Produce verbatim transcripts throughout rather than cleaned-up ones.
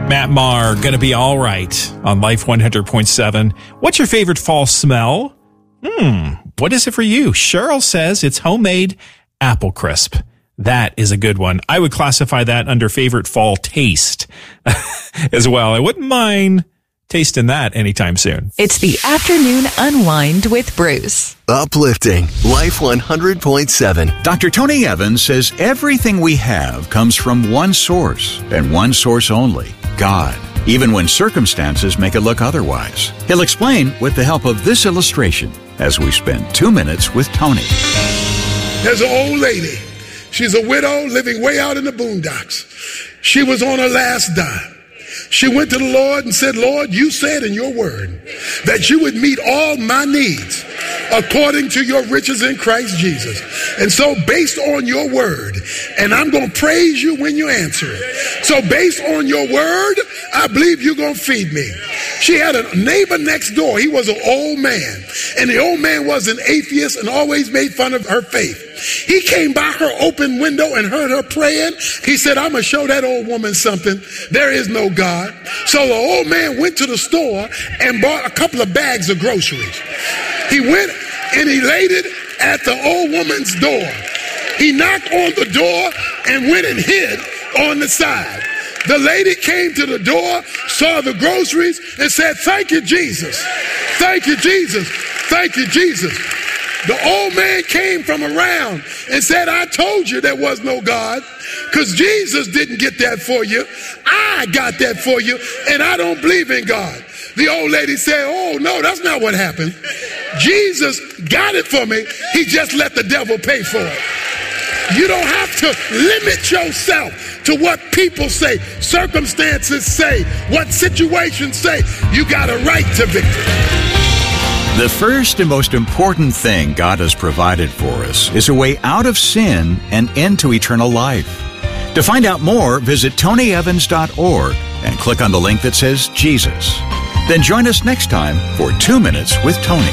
Matt Maher, Gonna Be All Right on Life one hundred point seven. What's your favorite fall smell? Hmm, what is it for you? Cheryl says it's homemade apple crisp. That is a good one. I would classify that under favorite fall taste as well. I wouldn't mind tasting that anytime soon. It's the Afternoon Unwind with Bruce. Uplifting Life one hundred point seven. Doctor Tony Evans says everything we have comes from one source, and one source only, God, even when circumstances make it look otherwise. He'll explain with the help of this illustration as we spend two minutes with Tony. There's an old lady. She's a widow living way out in the boondocks. She was on her last dime. She went to the Lord and said, Lord, you said in your word that you would meet all my needs according to your riches in Christ Jesus. And so based on your word, and I'm going to praise you when you answer it. So based on your word, I believe you're going to feed me. She had a neighbor next door. He was an old man, and the old man was an atheist and always made fun of her faith. He came by her open window and heard her praying. He said, I'm going to show that old woman something. There is no God. So the old man went to the store and bought a couple of bags of groceries. He went and he laid it at the old woman's door. He knocked on the door and went and hid on the side. The lady came to the door, saw the groceries, and said, thank you, Jesus. Thank you, Jesus. Thank you, Jesus. The old man came from around and said, I told you there was no God, because Jesus didn't get that for you. I got that for you, and I don't believe in God. The old lady said, oh, no, that's not what happened. Jesus got it for me. He just let the devil pay for it. You don't have to limit yourself to what people say, circumstances say, what situations say. You got a right to victory. The first and most important thing God has provided for us is a way out of sin and into eternal life. To find out more, visit tony evans dot org and click on the link that says Jesus. Then join us next time for Two Minutes with Tony.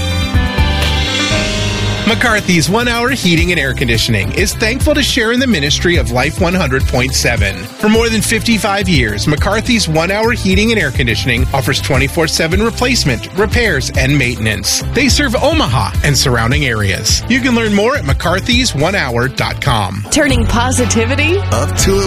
McCarthy's One Hour Heating and Air Conditioning is thankful to share in the ministry of Life one hundred point seven. For more than fifty-five years, McCarthy's One Hour Heating and Air Conditioning offers twenty-four seven replacement, repairs, and maintenance. They serve Omaha and surrounding areas. You can learn more at mccarthys one hour dot com. Turning positivity Up to